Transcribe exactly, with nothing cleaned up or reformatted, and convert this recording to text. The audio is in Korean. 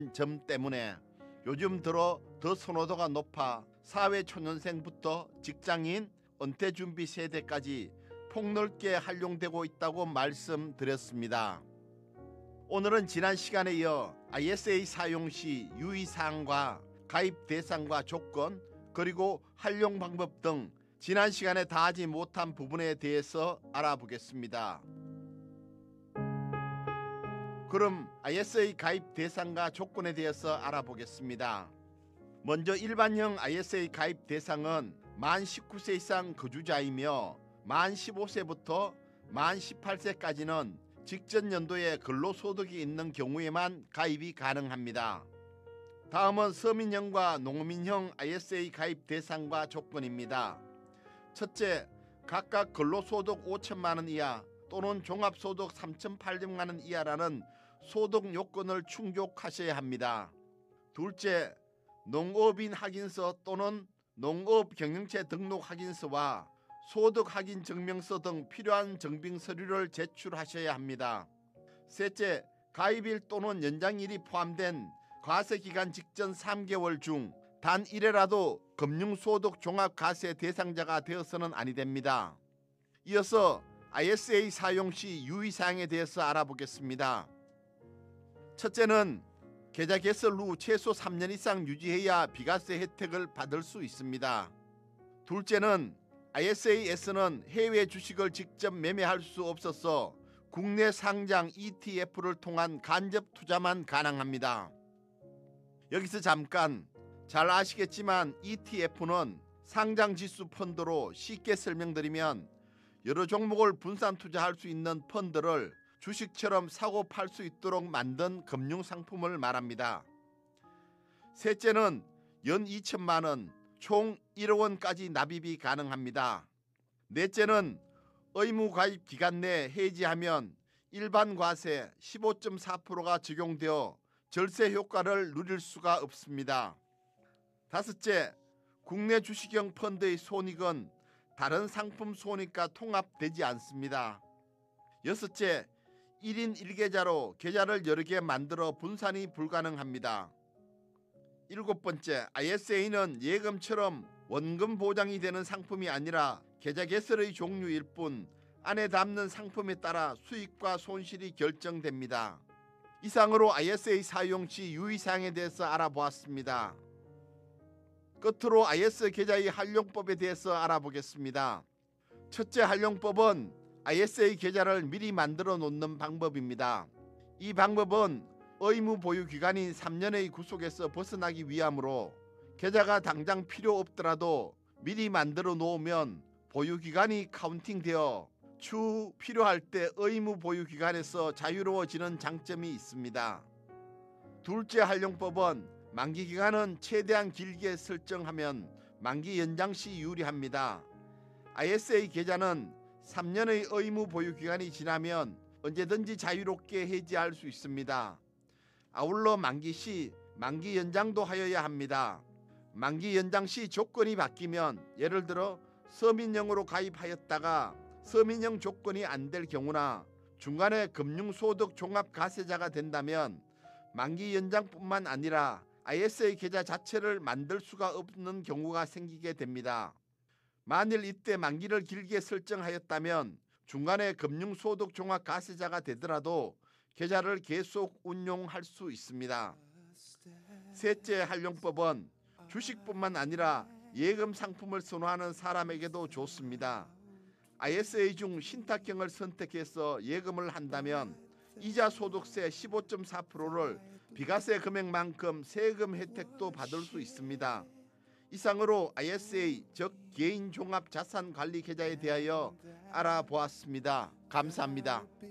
점 때문에 요즘 들어 더 선호도가 높아 사회초년생부터 직장인, 은퇴준비 세대까지 폭넓게 활용되고 있다고 말씀드렸습니다. 오늘은 지난 시간에 이어 아이에스에이 사용 시 유의사항과 가입 대상과 조건, 그리고 활용 방법 등 지난 시간에 다하지 못한 부분에 대해서 알아보겠습니다. 그럼 아이에스에이 가입 대상과 조건에 대해서 알아보겠습니다. 먼저 일반형 아이에스에이 가입 대상은 만 십구 세 이상 거주자이며 만 십오 세부터 만 십팔 세까지는 직전 연도에 근로소득이 있는 경우에만 가입이 가능합니다. 다음은 서민형과 농민형 아이에스에이 가입 대상과 조건입니다. 첫째, 각각 근로소득 오천만 원 이하 또는 종합소득 삼천팔백만 원 이하라는 소득 요건을 충족하셔야 합니다. 둘째, 농업인 확인서 또는 농업경영체 등록 확인서와 소득 확인 증명서 등 필요한 증빙 서류를 제출하셔야 합니다. 셋째, 가입일 또는 연장일이 포함된 과세기간 직전 삼 개월 중 단 일 회라도 금융소득 종합과세 대상자가 되어서는 아니 됩니다. 이어서 아이에스에이 사용 시 유의사항에 대해서 알아보겠습니다. 첫째는 계좌 개설 후 최소 삼 년 이상 유지해야 비과세 혜택을 받을 수 있습니다. 둘째는 아이에스에이에서는 해외 주식을 직접 매매할 수 없어서 국내 상장 이티에프를 통한 간접 투자만 가능합니다. 여기서 잠깐, 잘 아시겠지만 이티에프는 상장지수 펀드로 쉽게 설명드리면 여러 종목을 분산 투자할 수 있는 펀드를 주식처럼 사고 팔 수 있도록 만든 금융상품을 말합니다. 셋째는 연 이천만 원, 총 일억 원까지 납입이 가능합니다. 넷째는 의무 가입 기간 내 해지하면 일반 과세 십오 점 사 퍼센트가 적용되어 절세 효과를 누릴 수가 없습니다. 다섯째, 국내 주식형 펀드의 손익은 다른 상품 손익과 통합되지 않습니다. 여섯째, 일 인 일 계좌로 계좌를 여러 개 만들어 분산이 불가능합니다. 일곱 번째, 아이에스에이는 예금처럼 원금 보장이 되는 상품이 아니라 계좌 개설의 종류일 뿐 안에 담는 상품에 따라 수익과 손실이 결정됩니다. 이상으로 아이에스에이 사용 시 유의사항에 대해서 알아보았습니다. 끝으로 아이에스 계좌의 활용법에 대해서 알아보겠습니다. 첫째 활용법은 아이에스에이 계좌를 미리 만들어 놓는 방법입니다. 이 방법은 의무 보유 기간인 삼 년의 구속에서 벗어나기 위함으로 계좌가 당장 필요 없더라도 미리 만들어 놓으면 보유 기간이 카운팅되어 추후 필요할 때 의무 보유 기간에서 자유로워지는 장점이 있습니다. 둘째 활용법은 만기 기간은 최대한 길게 설정하면 만기 연장 시 유리합니다. 아이에스에이 계좌는 삼 년의 의무 보유 기간이 지나면 언제든지 자유롭게 해지할 수 있습니다. 아울러 만기 시 만기 연장도 하여야 합니다. 만기 연장 시 조건이 바뀌면 예를 들어 서민형으로 가입하였다가 서민형 조건이 안 될 경우나 중간에 금융소득 종합과세자가 된다면 만기 연장뿐만 아니라 아이에스에이 계좌 자체를 만들 수가 없는 경우가 생기게 됩니다. 만일 이때 만기를 길게 설정하였다면 중간에 금융소득 종합과세자가 되더라도 계좌를 계속 운용할 수 있습니다. 셋째 활용법은 주식뿐만 아니라 예금 상품을 선호하는 사람에게도 좋습니다. 아이에스에이 중 신탁형을 선택해서 예금을 한다면 이자 소득세 십오 점 사 퍼센트를 비과세 금액만큼 세금 혜택도 받을 수 있습니다. 이상으로 아이에스에이 즉 개인 종합 자산 관리 계좌에 대하여 알아보았습니다. 감사합니다.